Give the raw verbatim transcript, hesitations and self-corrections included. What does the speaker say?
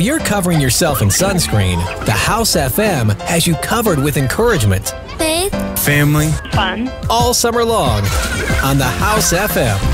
you're covering yourself in sunscreen, the House F M has you covered with encouragement. Faith. Family. Fun. All summer long on the House F M.